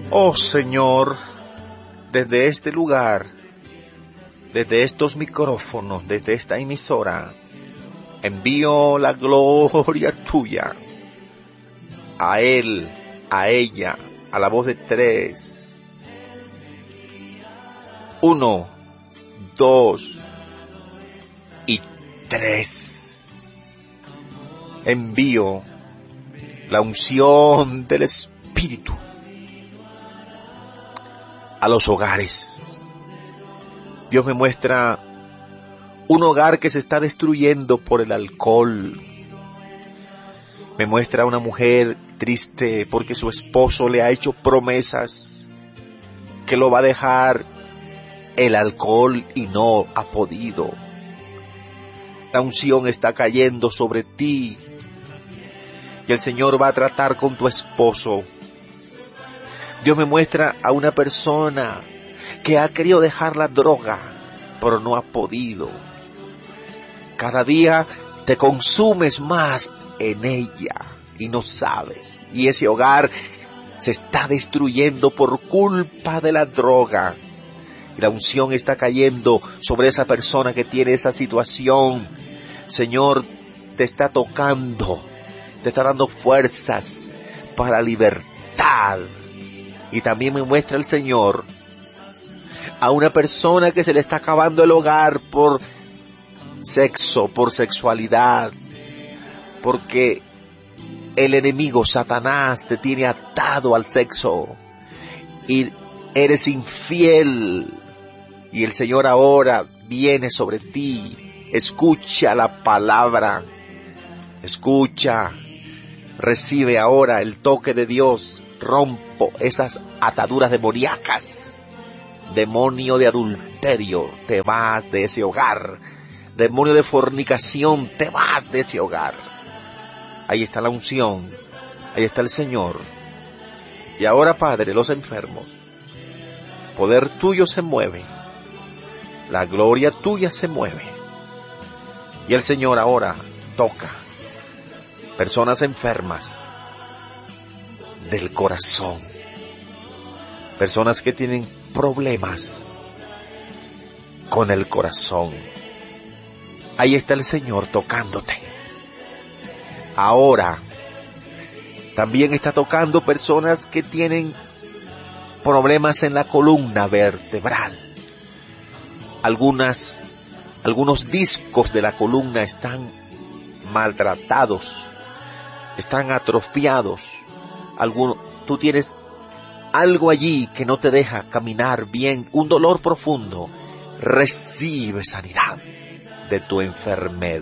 Oh Señor, desde este lugar, desde estos micrófonos, desde esta emisora, envío la gloria tuya a él, a ella, a la voz de 3. 1, 2 y 3. Envío la unción del Espíritu a los hogares. Dios me muestra un hogar que se está destruyendo por el alcohol. Me muestra una mujer triste porque su esposo le ha hecho promesas que lo va a dejar el alcohol y no ha podido. La unción está cayendo sobre ti y el Señor va a tratar con tu esposo. Dios me muestra a una persona que ha querido dejar la droga, pero no ha podido. Cada día te consumes más en ella y no sabes. Y ese hogar se está destruyendo por culpa de la droga. Y la unción está cayendo sobre esa persona que tiene esa situación. Señor, te está tocando, te está dando fuerzas para libertad. Y también me muestra el Señor a una persona que se le está acabando el hogar por sexo, por sexualidad, porque el enemigo Satanás te tiene atado al sexo y eres infiel. Y el Señor ahora viene sobre ti. Escucha la palabra, escucha, recibe ahora el toque de Dios. Rompo esas ataduras demoníacas. Demonio de adulterio, te vas de ese hogar. Demonio de fornicación, te vas de ese hogar. Ahí está la unción, ahí está el Señor. Y ahora, Padre, los enfermos, poder tuyo se mueve, la gloria tuya se mueve. Y el Señor ahora toca personas enfermas del corazón, personas que tienen problemas con el corazón. Ahí está el Señor tocándote. Ahora también está tocando personas que tienen problemas en la columna vertebral. Algunos discos de la columna están maltratados, están atrofiados. Tú tienes algo allí que no te deja caminar bien, un dolor profundo. Recibe sanidad de tu enfermedad.